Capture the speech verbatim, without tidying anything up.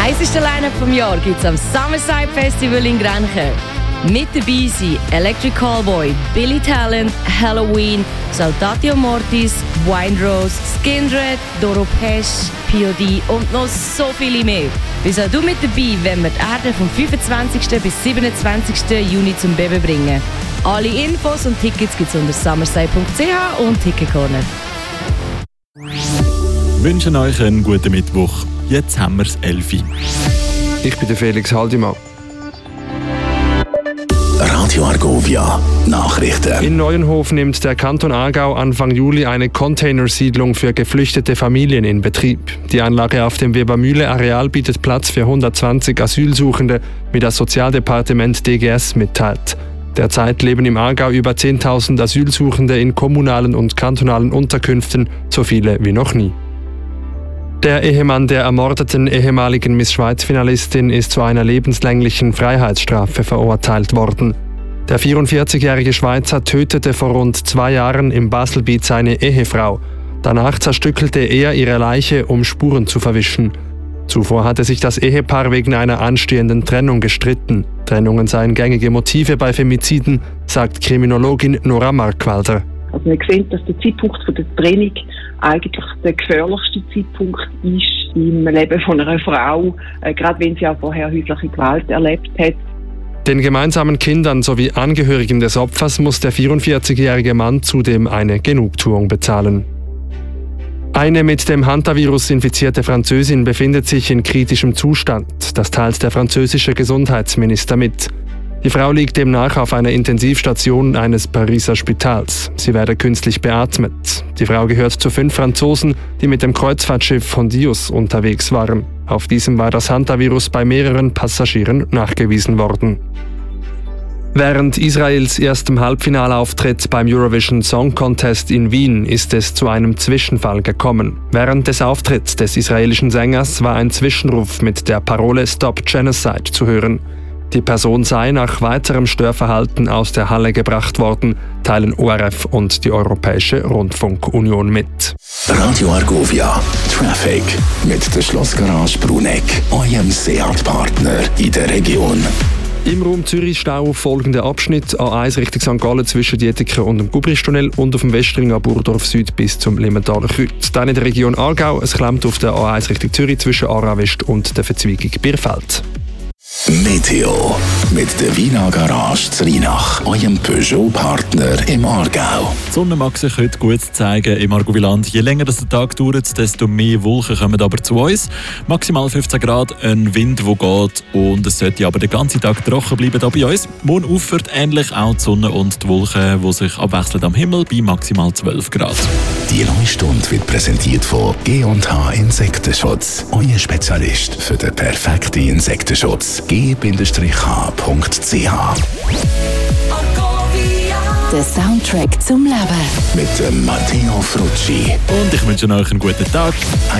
Heisseste Line-Up vom Jahr gibt es am Summerside Festival in Grenchen. Mit dabei sind Electric Callboy, Billy Talent, Halloween, Saltatio Mortis, Windrose, Skindred, Doro Pesch, P O D und noch so viele mehr. Bist auch du mit dabei, wenn wir die Erde vom fünfundzwanzigsten bis siebenundzwanzigsten Juni zum Beben bringen. Alle Infos und Tickets gibt es unter summerside punkt c h und Ticketcorner. Wir wünschen euch einen guten Mittwoch. Jetzt haben wir es elf Uhr. Ich bin der Felix Haldimann. Radio Argovia Nachrichten. In Neuenhof nimmt der Kanton Aargau Anfang Juli eine Containersiedlung für geflüchtete Familien in Betrieb. Die Anlage auf dem Webermühle-Areal bietet Platz für hundertzwanzig Asylsuchende, wie das Sozialdepartement D G S mitteilt. Derzeit leben im Aargau über zehntausend Asylsuchende in kommunalen und kantonalen Unterkünften, so viele wie noch nie. Der Ehemann der ermordeten ehemaligen Miss Schweiz-Finalistin ist zu einer lebenslänglichen Freiheitsstrafe verurteilt worden. Der vierundvierzigjährige Schweizer tötete vor rund zwei Jahren im Baselbiet seine Ehefrau. Danach zerstückelte er ihre Leiche, um Spuren zu verwischen. Zuvor hatte sich das Ehepaar wegen einer anstehenden Trennung gestritten. Trennungen seien gängige Motive bei Femiziden, sagt Kriminologin Nora Markwalder. Also man sieht, dass der Zeitpunkt der Trennung eigentlich der gefährlichste Zeitpunkt ist im Leben von einer Frau, äh, gerade wenn sie auch vorher häusliche Gewalt erlebt hat. Den gemeinsamen Kindern sowie Angehörigen des Opfers muss der vierundvierzigjährige Mann zudem eine Genugtuung bezahlen. Eine mit dem Hantavirus infizierte Französin befindet sich in kritischem Zustand. Das teilt der französische Gesundheitsminister mit. Die Frau liegt demnach auf einer Intensivstation eines Pariser Spitals. Sie werde künstlich beatmet. Die Frau gehört zu fünf Franzosen, die mit dem Kreuzfahrtschiff Hondius unterwegs waren. Auf diesem war das Hantavirus bei mehreren Passagieren nachgewiesen worden. Während Israels erstem Halbfinalauftritt beim Eurovision Song Contest in Wien ist es zu einem Zwischenfall gekommen. Während des Auftritts des israelischen Sängers war ein Zwischenruf mit der Parole Stop Genocide zu hören. Die Person sei nach weiterem Störverhalten aus der Halle gebracht worden, teilen O R F und die Europäische Rundfunkunion mit. Radio Argovia Traffic mit der Schlossgarage Bruneck, eurem Seat-Partner in der Region. Im Raum Zürich Stau auf folgenden Abschnitt: A eins Richtung Sankt Gallen zwischen Dietiker und dem Gubristunnel und auf dem Westring an Burdorf Süd bis zum Limentaler Kreuz. Dann in der Region Aargau, es klemmt auf der A eins Richtung Zürich zwischen Aarau West und der Verzweigung Bierfeld. Meteo mit der Wiener Garage zu Rheinach, eurem Peugeot-Partner im Aargau. Die Sonne mag sich heute gut zeigen im Argoviland. Je länger der Tag dauert, desto mehr Wolken kommen aber zu uns. Maximal fünfzehn Grad, ein Wind, der geht, und es sollte aber den ganzen Tag trocken bleiben hier bei uns. Morgen auffährt ähnlich auch die Sonne und die Wolken, die sich abwechseln am Himmel bei maximal zwölf Grad. Die neue Stunde wird präsentiert von G und H Insektenschutz, euer Spezialist für den perfekten Insektenschutz. g Bindestrich h punkt c h. Der Soundtrack zum Leben. Mit dem Matteo Frucci. Und ich wünsche euch einen guten Tag.